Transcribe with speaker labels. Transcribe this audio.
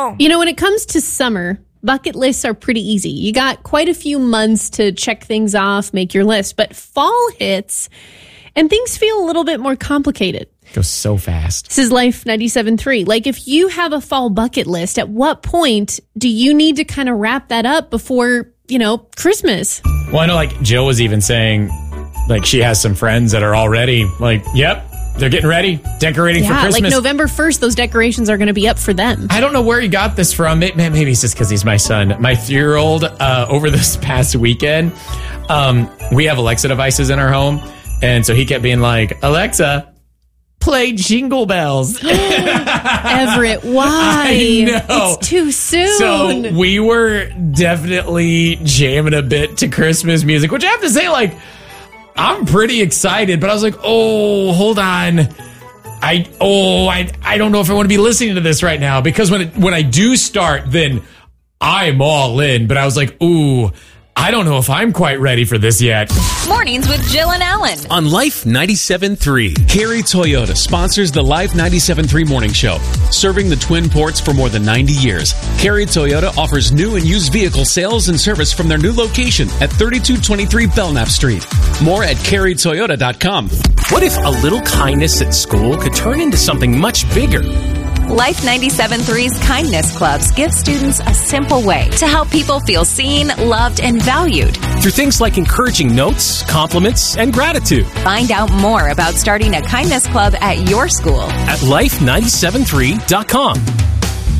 Speaker 1: go.
Speaker 2: When it comes to summer, bucket lists are pretty easy. You got quite a few months to check things off, make your list. But fall hits, and things feel a little bit more complicated.
Speaker 1: Goes so fast.
Speaker 2: This is Life 97.3. Like, if you have a fall bucket list, at what point do you need to kind of wrap that up before, Christmas?
Speaker 1: Well, I know, Jill was even saying, she has some friends that are already yep, they're getting ready, decorating for Christmas.
Speaker 2: November 1st, those decorations are going to be up for them.
Speaker 1: I don't know where he got this from. Maybe it's just because he's my son. My 3-year-old, over this past weekend, we have Alexa devices in our home. And so he kept being like, Alexa, play Jingle Bells.
Speaker 2: Everett, why?
Speaker 1: I know.
Speaker 2: It's too soon.
Speaker 1: So we were definitely jamming a bit to Christmas music, which I have to say, I'm pretty excited, but I was like, oh, hold on. I don't know if I want to be listening to this right now, because when I do start, then I'm all in. But I was like, ooh, I don't know if I'm quite ready for this yet.
Speaker 3: Mornings with Jill and Alan
Speaker 4: on Life 97.3. Carey Toyota sponsors the Life 97.3 morning show. Serving the Twin Ports for more than 90 years, Carey Toyota offers new and used vehicle sales and service from their new location at 3223 Belknap Street. More at careytoyota.com.
Speaker 5: What if a little kindness at school could turn into something much bigger?
Speaker 3: Life 97.3's Kindness Clubs give students a simple way to help people feel seen, loved, and valued.
Speaker 5: Through things like encouraging notes, compliments, and gratitude.
Speaker 3: Find out more about starting a Kindness Club at your school
Speaker 5: at life973.com.